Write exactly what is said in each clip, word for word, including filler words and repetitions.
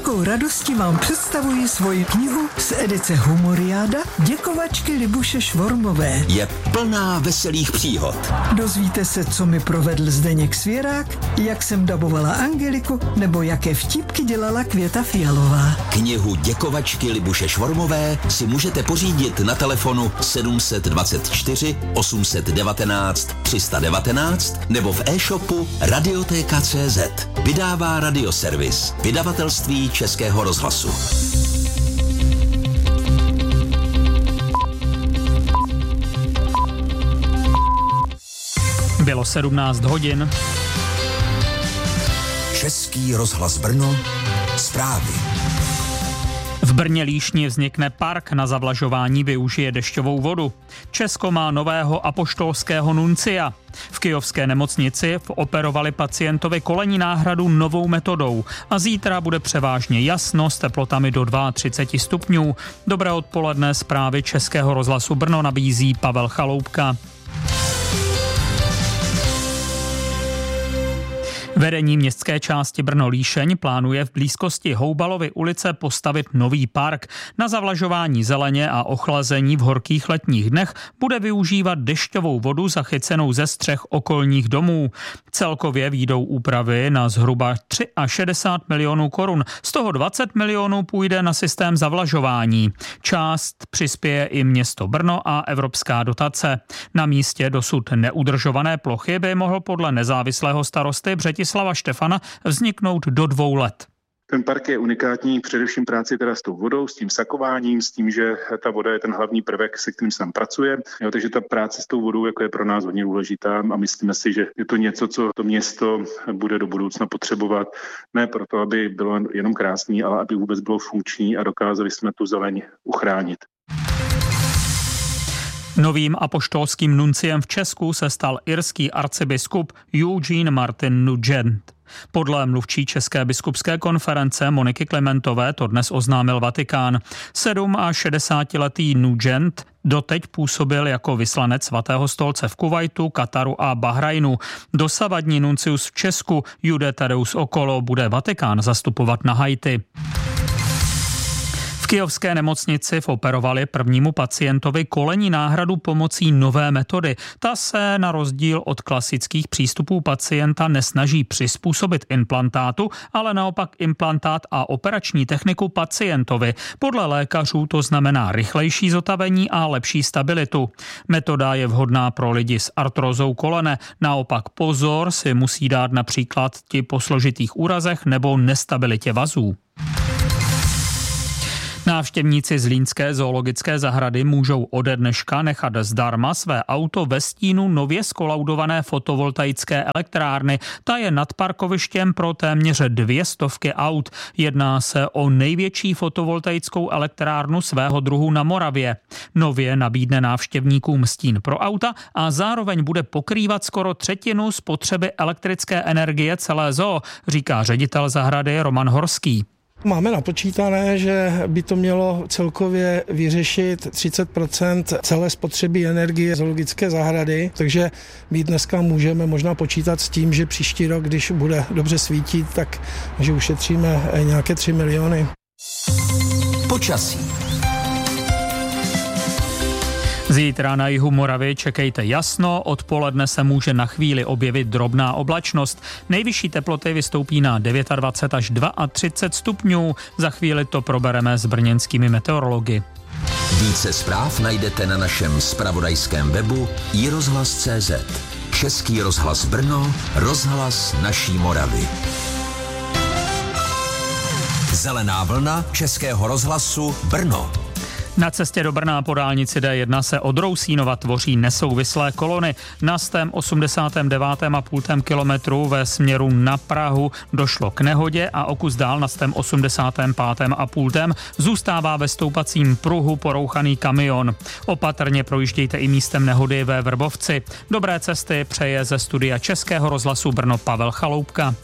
velkou radostí vám představuji svoji knihu z edice Humoriáda Děkovačky Libuše Švormové. Je plná veselých příhod. Dozvíte se, co mi provedl Zdeněk Svěrák, jak jsem dabovala Angeliku, nebo jaké vtípky dělala Květa Fialová. Knihu Děkovačky Libuše Švormové si můžete pořídit na telefonu sedm dvacet čtyři osm devatenáct tři sta devatenáct nebo v e-shopu Radiotéka tečka cé zet. Vydává Radioservis, vydavatelství Českého rozhlasu. Bylo sedmnáct hodin. Český rozhlas Brno, zprávy. V Brně-Líšni vznikne park, na zavlažování využije dešťovou vodu. Česko má nového apoštolského nuncia. V kyjovské nemocnici operovali pacientovi kolenní náhradu novou metodou a zítra bude převážně jasno s teplotami do třicet dva stupňů. Dobré odpoledne, zprávy Českého rozhlasu Brno nabízí Pavel Chaloupka. Vedení městské části Brno-Líšeň plánuje v blízkosti Houbalovy ulice postavit nový park. Na zavlažování zeleně a ochlazení v horkých letních dnech bude využívat dešťovou vodu zachycenou ze střech okolních domů. Celkově výjdou úpravy na zhruba šedesát tři milionů korun. Z toho dvacet milionů půjde na systém zavlažování. Část přispěje i město Brno a evropská dotace. Na místě dosud neudržované plochy by mohl podle nezávislého starosty Břetislava Štefana vzniknout do dvou let. Ten park je unikátní především práci teda s tou vodou, s tím sakováním, s tím, že ta voda je ten hlavní prvek, se kterým se tam pracuje. Jo, takže ta práce s tou vodou jako je pro nás hodně důležitá a myslíme si, že je to něco, co to město bude do budoucna potřebovat. Ne proto, aby bylo jenom krásný, ale aby vůbec bylo funkční a dokázali jsme tu zeleň uchránit. Novým apoštolským nunciem v Česku se stal irský arcibiskup Eugene Martin Nugent. Podle mluvčí České biskupské konference Moniky Klementové to dnes oznámil Vatikán. šedesátisedmiletý Nugent doteď působil jako vyslanec Svatého stolce v Kuvajtu, Kataru a Bahrajnu. Dosavadní nuncius v Česku Jude Tadeus Okolo bude Vatikán zastupovat na Haiti. V kyjovské nemocnici operovali prvnímu pacientovi kolenní náhradu pomocí nové metody. Ta se na rozdíl od klasických přístupů pacienta nesnaží přizpůsobit implantátu, ale naopak implantát a operační techniku pacientovi. Podle lékařů to znamená rychlejší zotavení a lepší stabilitu. Metoda je vhodná pro lidi s artrózou kolene. Naopak pozor si musí dát například ti po složitých úrazech nebo nestabilitě vazů. Návštěvníci Zlínské zoologické zahrady můžou ode dneška nechat zdarma své auto ve stínu nově skolaudované fotovoltaické elektrárny. Ta je nad parkovištěm pro téměř dvě stovky aut. Jedná se o největší fotovoltaickou elektrárnu svého druhu na Moravě. Nově nabídne návštěvníkům stín pro auta a zároveň bude pokrývat skoro třetinu spotřeby elektrické energie celé zoo, říká ředitel zahrady Roman Horský. Máme napočítané, že by to mělo celkově vyřešit třicet procent celé spotřeby energie zoologické zahrady, takže my dneska můžeme možná počítat s tím, že příští rok, když bude dobře svítit, tak že ušetříme nějaké tři miliony. Počasí. Zítra na jihu Moravy čekejte jasno, odpoledne se může na chvíli objevit drobná oblačnost. Nejvyšší teploty vystoupí na dvacet devět až třicet dva stupňů. Za chvíli to probereme s brněnskými meteorology. Více zpráv najdete na našem zpravodajském webu i rozhlas tečka cé zet. Český rozhlas Brno, rozhlas naší Moravy. Zelená vlna Českého rozhlasu Brno. Na cestě do Brna po dálnici D jedna se od Rousínova tvoří nesouvislé kolony. Na stém osmdesátém devátém a půl kilometru ve směru na Prahu došlo k nehodě a o kus dál na stém osmdesátém pátém a půl zůstává ve stoupacím pruhu porouchaný kamion. Opatrně projíždějte i místem nehody ve Vrbovci. Dobré cesty přeje ze studia Českého rozhlasu Brno Pavel Chaloupka.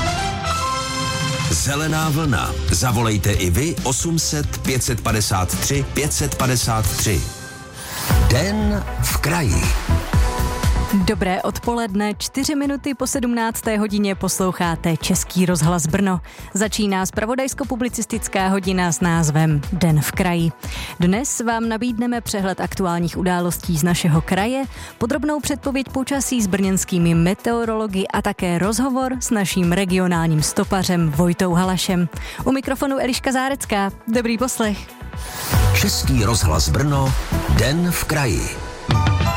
Zelená vlna. Zavolejte i vy osm set pět padesát tři pět padesát tři. Den v kraji. Dobré odpoledne, čtyři minuty po sedmnácté hodině posloucháte Český rozhlas Brno. Začíná zpravodajsko-publicistická hodina s názvem Den v kraji. Dnes vám nabídneme přehled aktuálních událostí z našeho kraje, podrobnou předpověď počasí s brněnskými meteorology a také rozhovor s naším regionálním stopařem Vojtou Halašem. U mikrofonu Eliška Zárecká. Dobrý poslech. Český rozhlas Brno, Den v kraji.